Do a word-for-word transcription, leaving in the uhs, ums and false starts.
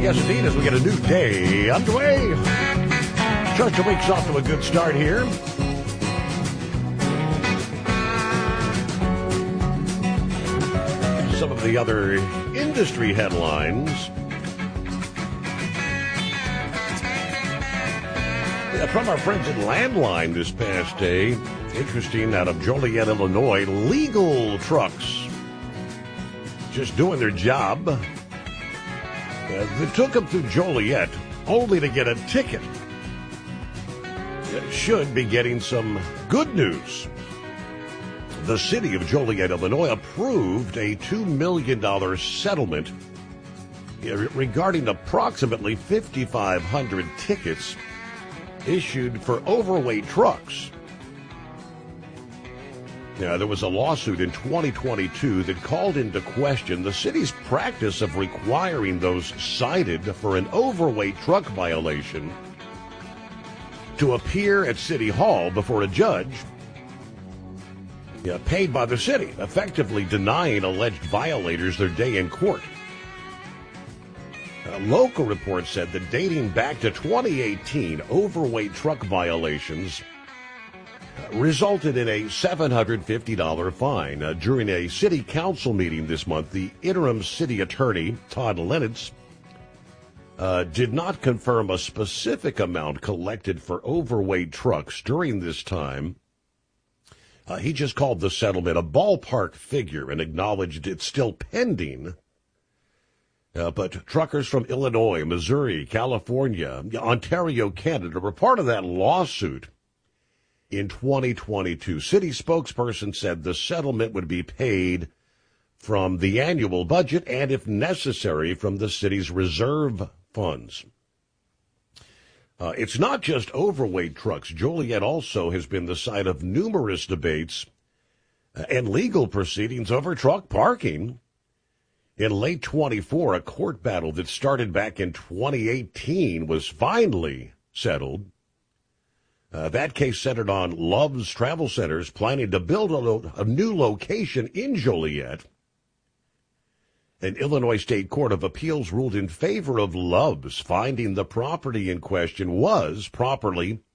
Yes, indeed, as we get a new day underway. Just a week's off to a good start here. Some of the other industry headlines. Yeah, from our friends at Landline this past day. Interesting, out of Joliet, Illinois, legal trucks just doing their job. Uh, they took them through Joliet only to get a ticket. They should be getting some good news. The city of Joliet, Illinois, approved a two million dollars settlement regarding approximately five thousand five hundred tickets issued for overweight trucks. Now, there was a lawsuit in twenty twenty-two that called into question the city's practice of requiring those cited for an overweight truck violation to appear at City Hall before a judge yeah, paid by the city, effectively denying alleged violators their day in court. A local report said that dating back to twenty eighteen, overweight truck violations resulted in a seven hundred fifty dollars fine. Uh, during a city council meeting this month, the interim city attorney, Todd Lenitz, uh, did not confirm a specific amount collected for overweight trucks during this time. Uh, he just called the settlement a ballpark figure and acknowledged it's still pending. Uh, but truckers from Illinois, Missouri, California, Ontario, Canada were part of that lawsuit in twenty twenty-two. City spokesperson said the settlement would be paid from the annual budget and, if necessary, from the city's reserve funds. Uh, it's not just overweight trucks. Joliet also has been the site of numerous debates uh, and legal proceedings over truck parking. In late twenty-four, a court battle that started back in twenty eighteen was finally settled. Uh, that case centered on Love's Travel Centers planning to build a, lo- a new location in Joliet. An Illinois State Court of Appeals ruled in favor of Love's, finding the property in question was properly